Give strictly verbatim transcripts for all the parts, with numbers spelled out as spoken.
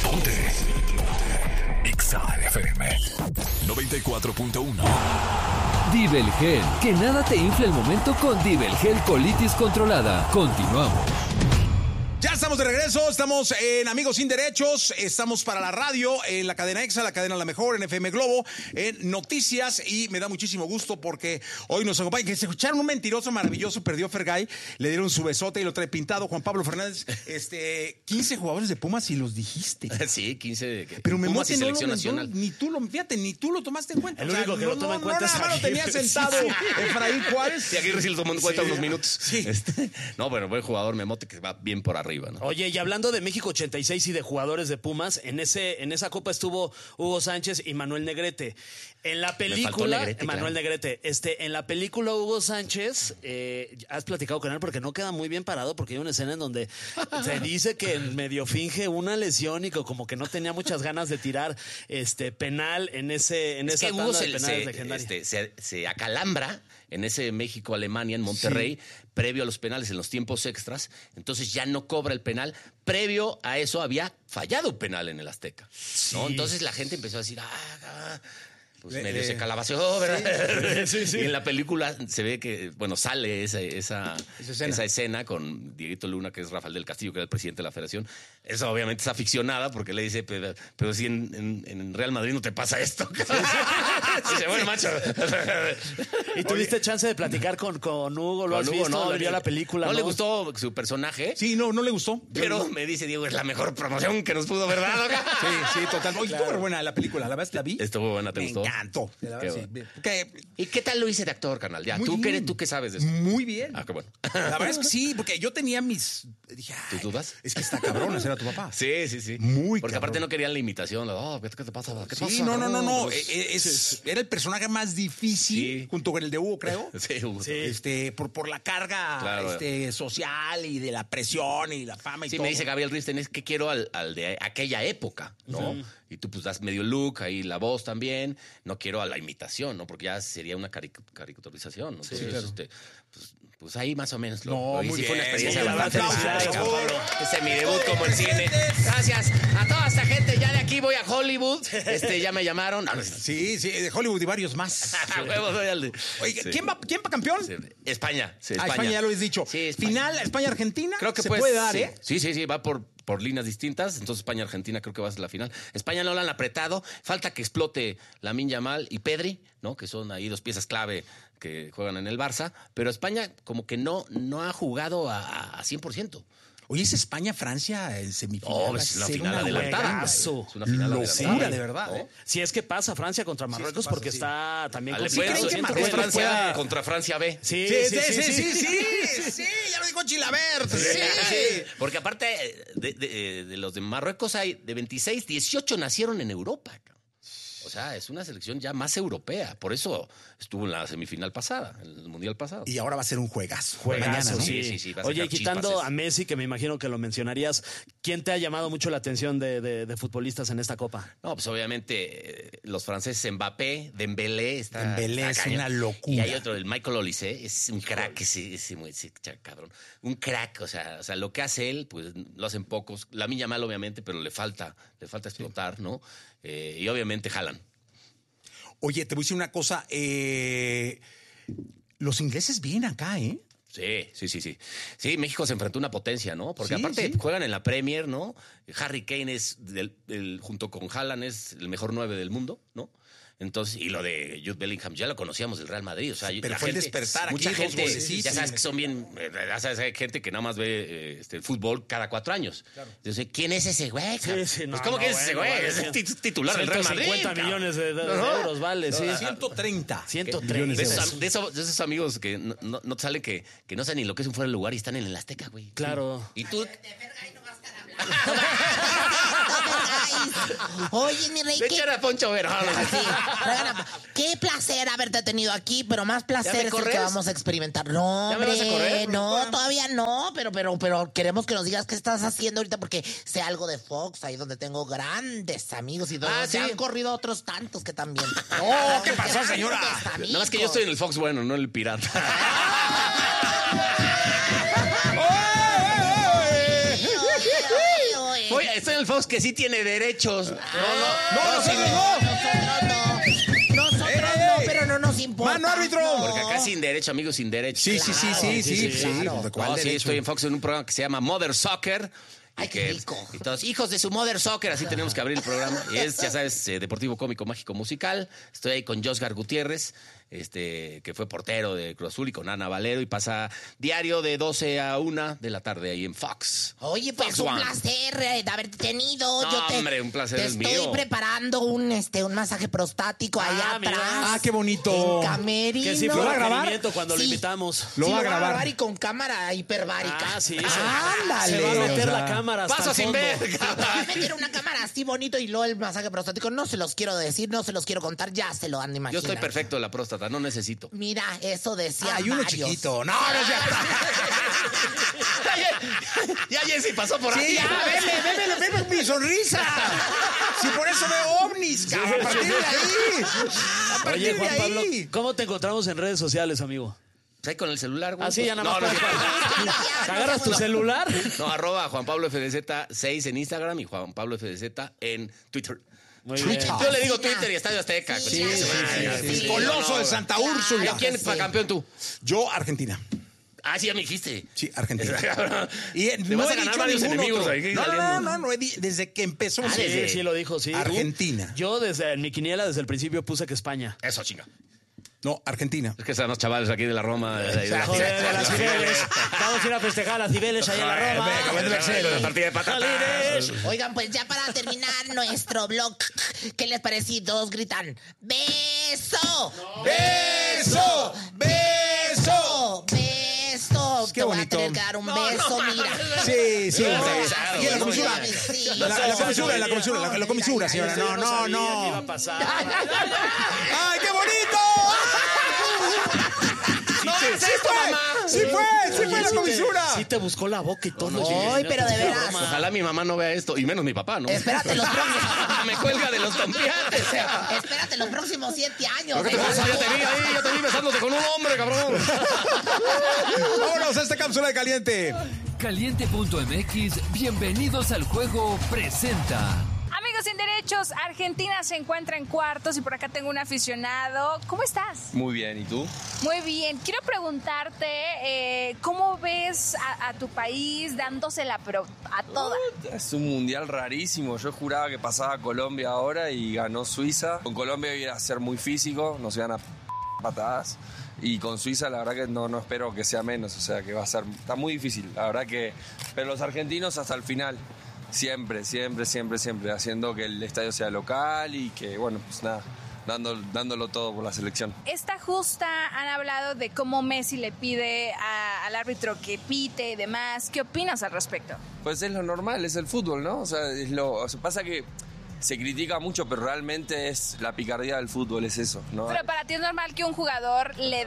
Ponte. Ponte. Exa F M noventa y cuatro punto uno. Divel Gel. Que nada te infle el momento con Divel Gel Colitis Controlada. Continuamos. Ya estamos de regreso, estamos en Amigos Sin Derechos, estamos para la radio, en la cadena Exa, la cadena La Mejor, en F M Globo, en Noticias, y me da muchísimo gusto porque hoy nos acompaña, que se escucharon un mentiroso maravilloso, perdió Fergay, le dieron su besote y lo trae pintado, Juan Pablo Fernández, este, quince jugadores de Pumas y los dijiste. Sí, quince de Pero me Pumas y no selección lo, nacional. No, ni tú lo, fíjate, ni tú lo tomaste en cuenta. El o sea, único que no, lo toma no, en cuenta no, es nada más lo tenía Aguirre. sentado Efraín Juárez. Sí, Aguirre sí lo tomó en cuenta Sí. unos minutos. Sí. Este, no, pero buen jugador Memote que va bien por arriba, ¿no? Oye, y hablando de México ochenta y seis y de jugadores de Pumas, en ese en esa copa estuvo Hugo Sánchez y Manuel Negrete. En la película, Negrete, Manuel claro. Negrete, este, en la película Hugo Sánchez, eh, has platicado con él porque no queda muy bien parado, porque hay una escena en donde se dice que medio finge una lesión y que como que no tenía muchas ganas de tirar este penal en ese en Es esa que Hugo tanda se, de penales se, legendarios. este, se, se acalambra en ese México-Alemania, en Monterrey, sí. previo a los penales, en los tiempos extras. Entonces ya no cobra el penal. Previo a eso había fallado un penal en el Azteca, ¿no? Sí. Entonces la gente empezó a decir, ah, ah pues Eh, medio eh, se calabaceó, ¿verdad? Sí, sí, sí. Y en la película se ve que, bueno, sale esa, esa, Esa escena. esa escena con Dieguito Luna, que es Rafael del Castillo, que era el presidente de la federación. Eso obviamente es aficionada porque le dice, pero, pero si en, en, en Real Madrid no te pasa esto. Dice, bueno, macho. ¿Y tuviste chance de platicar con, con Hugo? ¿Lo Con has Hugo, visto? no, ¿Le vio la película? No, le gustó su personaje. Sí, no, no le gustó. Pero me dice Diego, es la mejor promoción que nos pudo haber dado. Sí, sí, total. Oye, estuvo buena la película, la verdad es que la vi. Estuvo buena, ¿te Me gustó? encantó. La verdad, Qué sí. bueno. Que- ¿Y qué tal lo hice de actor, carnal? Ya, Muy ¿tú, bien. qué, ¿tú qué sabes de eso? Muy bien. Ah, qué bueno. La verdad es que sí, porque yo tenía mis... Dije, ay, ¿Tus dudas? Es que está cabrón hacer a tu papá. Sí, sí, sí. Muy Porque cabrón. aparte no querían la imitación. Oh, ¿qué te pasa? ¿Qué Sí, pasa? no, no, no, no. Pues, Eh, es- era el personaje más difícil, Sí. junto con el de Hugo, creo. Sí, Hugo. Sí. Este, por, por la carga Claro. este, social y de la presión y la fama y Sí, todo. me dice Gabriel Risten, es que quiero al, al de aquella época, ¿no? Uh-huh. Y tú pues das medio look, ahí la voz también. No quiero a la imitación, ¿no? Porque ya sería una caric- caricaturización, ¿no? Sí, Entonces, claro. este, pues, pues ahí más o menos. Lo, No, lo hice. muy Sí, fue una bien. experiencia Sí, bastante aplausos, padre, por cabrón. favor. Ese es mi debut como en cine. Gracias a toda esta gente. Ya de aquí voy a Hollywood. Este, ya me llamaron. No, no, Sí, sí, de Hollywood y varios más. A huevo, soy al de- Oye, Sí. ¿quién va, quién va campeón? Sí, España. Sí, Ah, España. España, ya lo habéis dicho. Sí, España. Final, España-Argentina. Creo que se pues, puede dar, sí. ¿eh? Sí, sí, sí, va por, por líneas distintas. Entonces España-Argentina creo que va a ser la final. España no la han apretado. Falta que explote Lamine Yamal y Pedri, ¿no? Que son ahí dos piezas clave que juegan en el Barça. Pero España como que no, no ha jugado a, a cien por ciento. Oye, es España-Francia en semifinal. No, Va a es una ser final una adelantada. juegazo. Es una final Locura, adelantada. de verdad, ¿no? ¿eh? Si es que pasa Francia contra es que Marruecos, pasa, porque sí. está también Ah, le con pueden- creen que es Marruecos Francia pueda- A contra Francia B. Sí, Sí, sí, sí, sí, sí, sí, ya lo dijo Chilabert. Sí. Sí, porque aparte de, de- de los de Marruecos hay de veintiséis, dieciocho nacieron en Europa. cabrón. O sea, es una selección ya más europea. Por eso estuvo en la semifinal pasada, en el mundial pasado. Y ahora va a ser un juegazo. Juegazo, Mañana, ¿no? sí. Sí, sí, sí, va a Oye, sacar quitando chispas. a Messi, que me imagino que lo mencionarías, ¿quién te ha llamado mucho la atención de, de- de futbolistas en esta Copa? No, pues obviamente eh, los franceses Mbappé, Dembélé está, Dembélé está es cañón. una locura. Y hay otro, el Michael Olise, es un crack ese, ese, ese ch- cabrón. Un crack, o sea, o sea, lo que hace él, pues lo hacen pocos. Lamine Yamal obviamente, pero le falta, le falta explotar, ¿no? Eh, y obviamente Haaland. Oye, te voy a decir una cosa. eh, los ingleses vienen acá, ¿eh? Sí, sí, sí, sí. Sí, México se enfrentó a una potencia, ¿no? Porque Sí, aparte sí. juegan en la Premier, ¿no? Harry Kane es, del, del- junto con Haaland, es el mejor nueve del mundo, ¿no? Entonces, y lo de Jude Bellingham, ya lo conocíamos del Real Madrid. O sea, Sí, pero la fue el gente, despertar aquí, mucha dos gente, golecitos. ya sabes que son bien, eh, ya sabes, hay gente que nada más ve eh, este, el fútbol cada cuatro años. Entonces, ¿quién es ese güey? Sí, sí, no, pues, ¿cómo no, que es ese bueno, güey? vale, Es el sí. tit- titular del Real Madrid. ciento cincuenta cabrón. millones de, de- de No, euros, vale, sí. ciento treinta. ciento treinta. millones De de euros. esos, de, esos, de esos amigos que no, no, no te sale que, que no saben ni lo que es un fuera de lugar y están en el Azteca, güey. Claro. Y tú, Oye, mi rey, de qué, hecho era Poncho Vera. sí, Ragana, qué placer haberte tenido aquí, pero más placer me es el corres? que vamos a experimentar. No, ¿Ya me hombre, vas a correr? no, todavía no, pero, pero, pero queremos que nos digas qué estás haciendo ahorita, porque sé algo de Fox, ahí donde tengo grandes amigos y donde Ah, se sí. han corrido otros tantos que también. No, ¿qué pasó, señora? Nada más que yo estoy en el Fox bueno, no en el pirata. Oye, oye, oye. Oye, estoy en el Fox que sí tiene derechos. No, no, No, nosotros no. Nosotros no. Nosotros ¡Ey! no, pero no nos importa. ¡Mano, árbitro! No. Porque acá sin derecho, amigos, sin derecho. Sí, sí, sí, sí, sí, sí. claro. ¿De cuál No, sí, derecho? estoy en Fox en un programa que se llama Mother Soccer. Ay, Y qué que- rico. Y todos, hijos de su Mother Soccer, así tenemos que abrir el programa. Y es, ya sabes, eh, deportivo, cómico, mágico, musical. Estoy ahí con Josgar Gutiérrez, este, que fue portero de Cruz Azul, y con Ana Valero, y pasa diario de doce a una de la tarde ahí en Fox. Oye, pues Fox un One. placer eh, de haberte tenido. No, Yo te, hombre, un placer te es estoy mío. preparando un este un masaje prostático allá mira. atrás. Ah, qué bonito. En camerino. Que sí ¿Lo fue va a grabar? requerimiento cuando lo Sí. invitamos. Lo Sí, va a grabar. y con cámara hiperbárica. Ah, sí. se- Ándale. Se va a meter o sea, la cámara hasta Paso el sin fondo. ver. Va a meter una cámara así bonito y luego el masaje prostático. No se los quiero decir, no se los quiero contar, ya se lo han de Yo imaginar. estoy perfecto de la próstata, no necesito. Mira, eso decía Hay uno varios. chiquito. No, no es cierto. Ya Jessy pasó por Sí, ahí. ya, veme, veme, veme mi sonrisa. Si por eso veo ovnis, cabrón. A partir de ahí. A partir Oye, de Juan Pablo, ahí. ¿cómo te encontramos en redes sociales, amigo? Pues ahí con el celular, güey. Así ya nada más. No, no, puedes- ¿Agarras tu celular? no, arroba Juan Pablo F D Z seis en Instagram y Juan Pablo F D Z en Twitter. Muy bien. Yo le digo Twitter y Estadio Azteca. Sí, cochina sí, su madre. sí, sí. Coloso de Santa Úrsula. ¿Y quién Sí. fue campeón tú? Yo, Argentina. Ah, sí, ya me dijiste. Sí, Argentina. Y eh, Te no vas a he ganar dicho varios ningún enemigos otro. ahí que No, no, saliendo. no, no, no, he di- desde que empezó. Ah, sí. sí, sí, lo dijo, sí. ¿Tú? Argentina. Yo desde en mi quiniela, desde el principio, puse que España. Eso, chinga. No, Argentina. Es que están los chavales aquí de la Roma. De, de- de- Joder, de las Cibeles. Vamos a ir a festejar a Cibeles allá en la Roma. Venga, vete, Bercero, la partida de patatas. Jolines. Oigan, pues ya para terminar nuestro blog, ¿qué les parece? Todos gritan, ¡beso! ¡Beso! ¡Beso! ¡Beso! Qué Te voy bonito. a tener que dar un beso, mira. Sí, sí, hombre. besado, Aquí en la no, comisura. ya, sí. La, la, la comisura, la comisura, la, la comisura, señora. No, no, sabía que iba a no. pasar. ¡Ay, qué bonito! ¡No Sí, hagas sí esto, fue, mamá! sí fue, sí fue la comisura. Sí te buscó la boca y todo. Ay, pero de veras. Ojalá mi mamá no vea esto, y menos mi papá, ¿no? Espérate los próximos. Me cuelga de los tompiates. O sea, Espérate los próximos siete años. ¿qué te ¿eh? pasa? Ya te vi ahí, ya te vi besándote con un hombre, cabrón. Vámonos a esta cápsula de caliente. Caliente punto m x, bienvenidos al juego, presenta. Amigos sin derechos, Argentina se encuentra en cuartos y por acá tengo un aficionado. ¿Cómo estás? Muy bien, ¿y tú? Muy bien. Quiero preguntarte, eh, ¿cómo ves a, a tu país dándosela pero a toda? Es un mundial rarísimo. Yo juraba que pasaba Colombia ahora y ganó Suiza. Con Colombia iba a ser muy físico, nos iban a p- patadas. Y con Suiza la verdad que no, no espero que sea menos, o sea que va a ser, está muy difícil, la verdad que, pero los argentinos hasta el final, siempre, siempre, siempre, siempre, haciendo que el estadio sea local y que, bueno, pues nada, dando, dándolo todo por la selección. Esta justa han hablado de cómo Messi le pide a- al árbitro que pite y demás. ¿Qué opinas al respecto? Pues es lo normal, es el fútbol, ¿no? O sea, es lo, o sea, pasa que se critica mucho, pero realmente es la picardía del fútbol, es eso, ¿no? Pero para ti es normal que un jugador le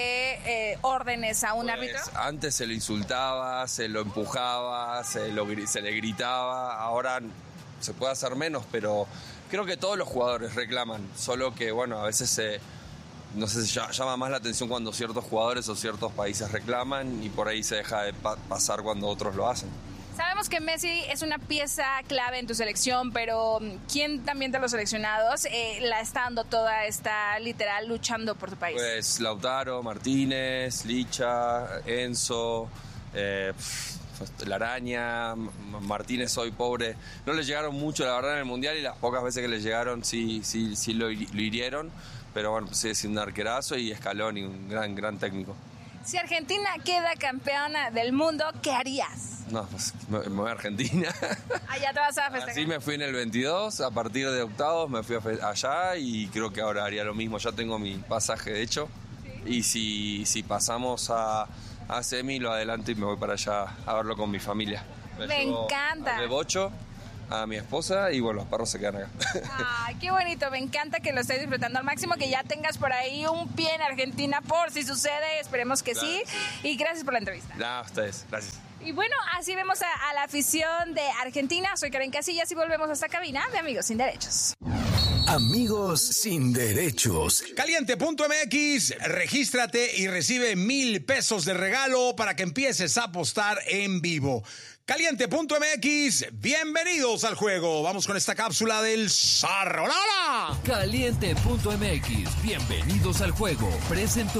dé eh, órdenes a un Pues, árbitro. antes se lo insultaba, se lo empujaba, se, lo, gri- se le gritaba, ahora se puede hacer menos, pero creo que todos los jugadores reclaman, solo que bueno, a veces se, no sé, se ll- llama más la atención cuando ciertos jugadores o ciertos países reclaman y por ahí se deja de pa- pasar cuando otros lo hacen. Sabemos que Messi es una pieza clave en tu selección, pero ¿quién también de los seleccionados eh, la está dando toda, está literal luchando por tu país? Pues Lautaro, Martínez, Licha, Enzo, eh, pf, La Araña, M- Martínez hoy pobre. No le llegaron mucho la verdad en el Mundial y las pocas veces que le llegaron sí, sí, sí lo, hiri- lo hirieron. Pero bueno, pues sigue siendo un arquerazo y Scaloni, un gran, gran técnico. Si Argentina queda campeona del mundo, ¿qué harías? No, pues me, me voy a Argentina. Allá te vas a festejar. Así me fui en el veintidós, a partir de octavos me fui a fe- allá y creo que ahora haría lo mismo. Ya tengo mi pasaje de hecho. Y si, si pasamos a, a semi, lo adelanto y me voy para allá a verlo con mi familia. Me llevo encanta. A Bebocho, a mi esposa y bueno, los perros se quedan acá. Ay, qué bonito, me encanta que lo estés disfrutando al máximo, que ya tengas por ahí un pie en Argentina por si sucede, esperemos que Claro, sí. sí. Y gracias por la entrevista. Nada, ustedes, gracias. Y bueno, así vemos a, a la afición de Argentina. Soy Karen Casillas y volvemos a esta cabina de Amigos Sin Derechos. Amigos sin derechos. Caliente punto M X, regístrate y recibe mil pesos de regalo para que empieces a apostar en vivo. Caliente punto M X, bienvenidos al juego. Vamos con esta cápsula del Zarrolala. Caliente punto M X, bienvenidos al juego. Presentó.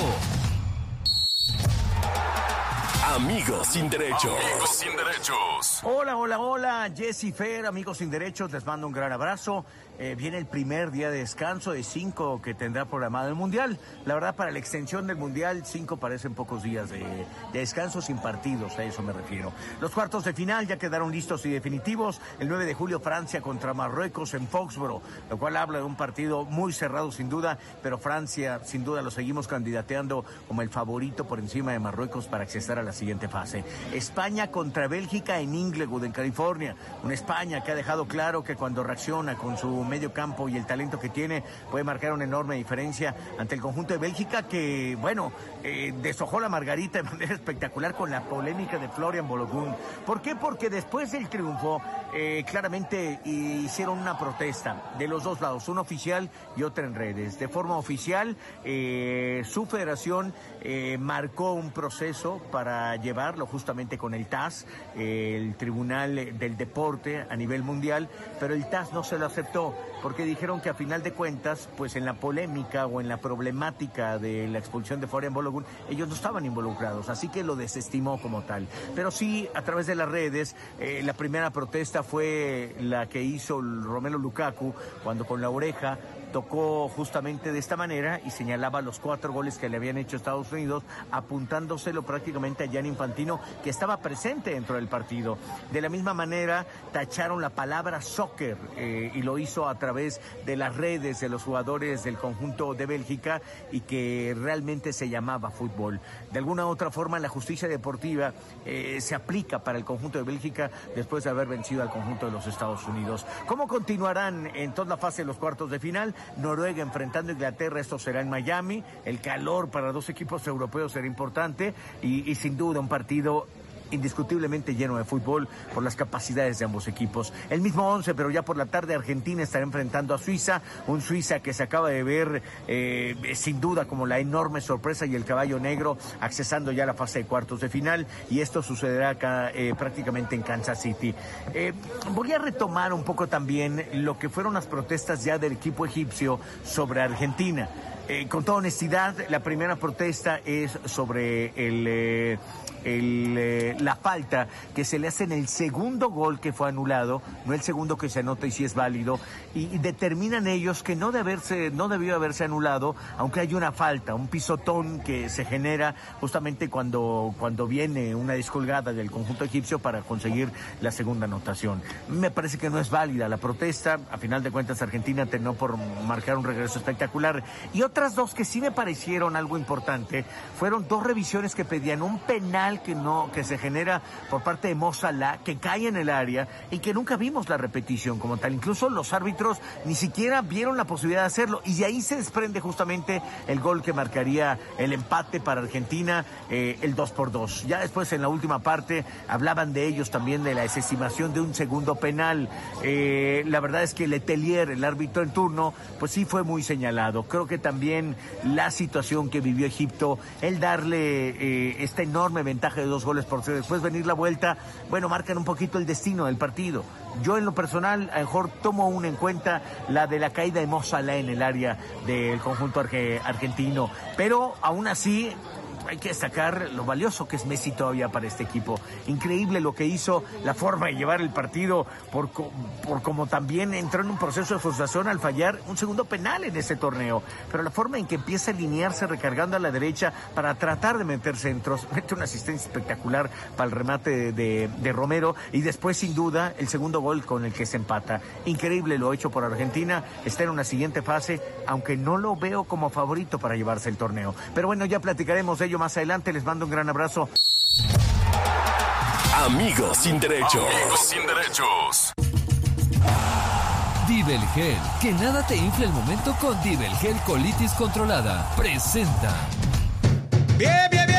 Amigos sin derechos. Amigos sin derechos. Hola, hola, hola, Jessy Fer, amigos sin derechos, les mando un gran abrazo. Eh, viene el primer día de descanso de cinco que tendrá programado el Mundial. La verdad, para la extensión del Mundial, cinco parecen pocos días de, de descanso sin partidos, a eso me refiero. Los cuartos de final ya quedaron listos y definitivos. El nueve de julio, Francia contra Marruecos en Foxboro, lo cual habla de un partido muy cerrado sin duda, pero Francia, sin duda, lo seguimos candidateando como el favorito por encima de Marruecos para acceder a la siguiente fase. España contra Bélgica en Inglewood, en California. Una España que ha dejado claro que cuando reacciona con su medio campo y el talento que tiene puede marcar una enorme diferencia ante el conjunto de Bélgica que, bueno, eh, deshojó la margarita de manera espectacular con la polémica de Florian Balogun. ¿Por qué? Porque después del triunfo eh, claramente hicieron una protesta de los dos lados, una oficial y otra en redes. De forma oficial, eh, su federación eh, marcó un proceso para llevarlo justamente con el T A S, eh, el Tribunal del Deporte a nivel mundial, pero el T A S no se lo aceptó, porque dijeron que a final de cuentas, pues en la polémica o en la problemática de la expulsión de Florian Balogun, ellos no estaban involucrados, así que lo desestimó como tal. Pero sí, a través de las redes, eh, la primera protesta fue la que hizo Romelu Lukaku, cuando con la oreja tocó justamente de esta manera y señalaba los cuatro goles que le habían hecho Estados Unidos, apuntándoselo prácticamente a Gianni Infantino, que estaba presente dentro del partido. De la misma manera, tacharon la palabra soccer eh, y lo hizo a través de las redes de los jugadores del conjunto de Bélgica y que realmente se llamaba fútbol. De alguna u otra forma, la justicia deportiva eh, se aplica para el conjunto de Bélgica después de haber vencido al conjunto de los Estados Unidos. ¿Cómo continuarán en toda la fase de los cuartos de final? Noruega enfrentando a Inglaterra, esto será en Miami. El calor para dos equipos europeos será importante y, y sin duda un partido indiscutiblemente lleno de fútbol por las capacidades de ambos equipos. El mismo once, pero ya por la tarde Argentina estará enfrentando a Suiza, un Suiza que se acaba de ver eh, sin duda como la enorme sorpresa y el caballo negro accesando ya a la fase de cuartos de final, y esto sucederá acá eh, prácticamente en Kansas City. Eh, voy a retomar un poco también lo que fueron las protestas ya del equipo egipcio sobre Argentina. Eh, con toda honestidad, la primera protesta es sobre el, eh, el, eh, la falta que se le hace en el segundo gol que fue anulado, no el segundo que se anota y sí es válido, y, y determinan ellos que no, de haberse, no debió haberse anulado, aunque hay una falta, un pisotón que se genera justamente cuando, cuando viene una descolgada del conjunto egipcio para conseguir la segunda anotación. Me parece que no es válida la protesta, a final de cuentas Argentina terminó por marcar un regreso espectacular. Y otra Otras dos que sí me parecieron algo importante fueron dos revisiones que pedían un penal que no que se genera por parte de Mo Salah, que cae en el área y que nunca vimos la repetición como tal. Incluso los árbitros ni siquiera vieron la posibilidad de hacerlo, y de ahí se desprende justamente el gol que marcaría el empate para Argentina, eh, el dos por dos. Ya después en la última parte hablaban de ellos también de la desestimación de un segundo penal. Eh, la verdad es que Letelier, el árbitro en turno, pues sí fue muy señalado. Creo que también la situación que vivió Egipto, el darle eh, esta enorme ventaja de dos goles por cero, después venir la vuelta, bueno, marcan un poquito el destino del partido. Yo en lo personal, a lo mejor tomo una en cuenta la de la caída de Mo Salah en el área del conjunto arge- argentino, pero aún así hay que destacar lo valioso que es Messi todavía para este equipo. Increíble lo que hizo, la forma de llevar el partido, por, por como también entró en un proceso de frustración al fallar un segundo penal en ese torneo. Pero la forma en que empieza a alinearse recargando a la derecha para tratar de meter centros, mete una asistencia espectacular para el remate de, de, de Romero, y después sin duda el segundo gol con el que se empata. Increíble lo hecho por Argentina, está en una siguiente fase, aunque no lo veo como favorito para llevarse el torneo. Pero bueno, ya platicaremos de ello más adelante. Les mando un gran abrazo. Amigos sin derechos. Amigos sin derechos. Divelgel, que nada te infle el momento con Divelgel Colitis Controlada. Presenta. Bien, bien, bien.